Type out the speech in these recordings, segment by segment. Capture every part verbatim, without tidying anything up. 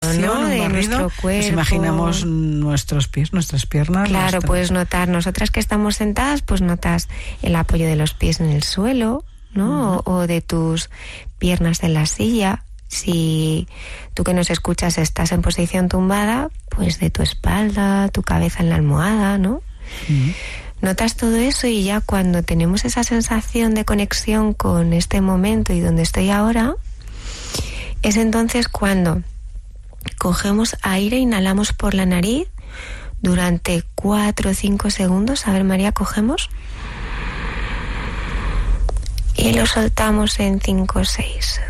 ¿no? Un de barrido, nuestro cuerpo. Nos imaginamos nuestros pies, nuestras piernas. Claro, nuestras... puedes notar, nosotras que estamos sentadas, pues notas el apoyo de los pies en el suelo, ¿no? Uh-huh. o, o de tus piernas en la silla. Si tú que nos escuchas estás en posición tumbada, pues de tu espalda, tu cabeza en la almohada, ¿no? Uh-huh. Notas todo eso y ya cuando tenemos esa sensación de conexión con este momento y donde estoy ahora, es entonces cuando cogemos aire, inhalamos por la nariz durante cuatro o cinco segundos. A ver, María, cogemos. Y lo soltamos en cinco o seis.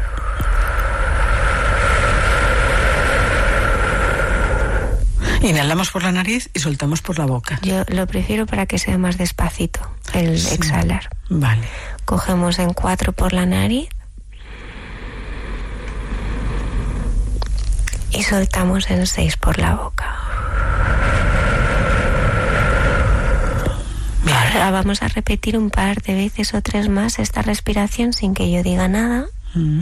Inhalamos por la nariz y soltamos por la boca. Yo lo prefiero para que sea más despacito el sí. exhalar. Vale. Cogemos en cuatro por la nariz y soltamos en seis por la boca. Bien. Ahora vamos a repetir un par de veces o tres más esta respiración sin que yo diga nada. Mm.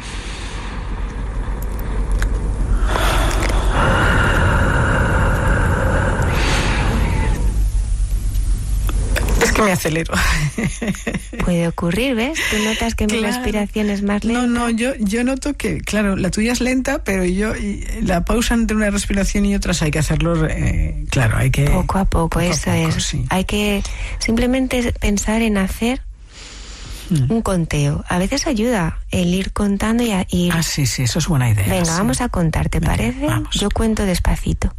Que me acelero. Puede ocurrir, ¿ves? Tú notas que claro. mi respiración es más lenta. No, no, yo, yo noto que, claro, la tuya es lenta, pero yo, y la pausa entre una respiración y otras hay que hacerlo, eh, claro, hay que... Poco a poco, poco eso a poco, es. Sí. Hay que simplemente pensar en hacer mm. un conteo. A veces ayuda el ir contando y a ir... Ah, sí, sí, eso es buena idea. Venga, sí. vamos a contar, ¿te Venga, parece? Vamos. Yo cuento despacito.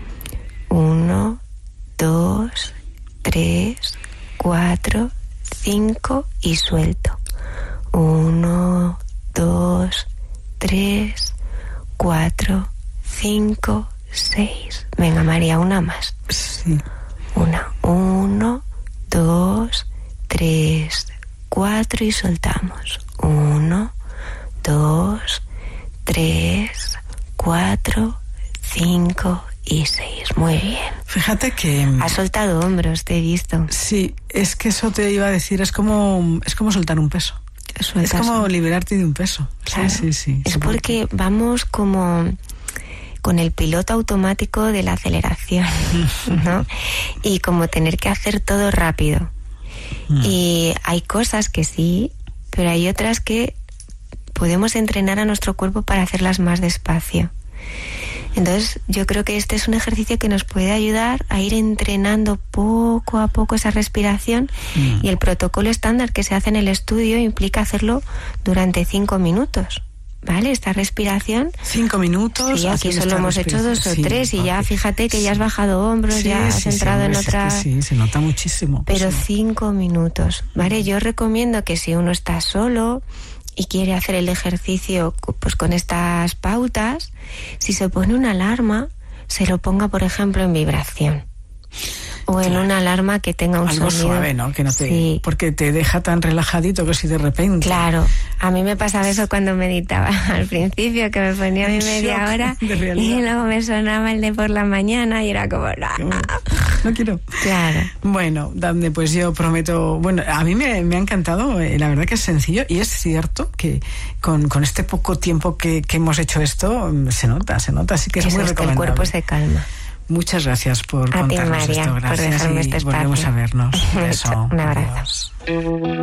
Uno, dos, tres... cuatro, cinco y suelto. Uno, dos, tres, cuatro, cinco, seis. Venga, María, una más. Sí. Una, uno, dos, tres, cuatro y soltamos. Uno, dos, tres, cuatro, cinco y seis. Muy bien. Fíjate que... Has soltado hombros, te he visto. Sí, es que eso te iba a decir, es como, es como soltar un peso. Sueltas. Es como liberarte de un peso. Claro. Sí, sí, sí. Es porque vamos como con el piloto automático de la aceleración, ¿no? Y como tener que hacer todo rápido. Mm. Y hay cosas que sí, pero hay otras que podemos entrenar a nuestro cuerpo para hacerlas más despacio. Entonces yo creo que este es un ejercicio que nos puede ayudar a ir entrenando poco a poco esa respiración mm. y el protocolo estándar que se hace en el estudio implica hacerlo durante cinco minutos, ¿vale? Esta respiración... Cinco minutos... Sí, aquí solo hemos hecho dos o sí, tres y okay. ya fíjate que sí. ya has bajado hombros, sí, ya has sí, entrado sí, en otra... Es que sí, se nota muchísimo. Pero sí. cinco minutos, ¿vale? Yo recomiendo que si uno está solo... y quiere hacer el ejercicio pues con estas pautas, si se pone una alarma, se lo ponga, por ejemplo, en vibración. O claro. en una alarma que tenga un algo sonido suave, ¿no? Que no te, sí. porque te deja tan relajadito que si de repente... Claro, a mí me pasaba eso cuando meditaba al principio, que me ponía mi media hora y luego me sonaba el de por la mañana y era como... No, no quiero. Claro. Bueno, Dafne, pues yo prometo... Bueno, a mí me, me ha encantado, eh, la verdad que es sencillo y es cierto que con, con este poco tiempo que, que hemos hecho esto, se nota, se nota, así que es eso muy es recomendable. Que el cuerpo se calma. Muchas gracias por a contarnos ti, María, esto. Gracias por dejarme y este espacio. Volvemos a vernos. Eso. Un abrazo. Adiós.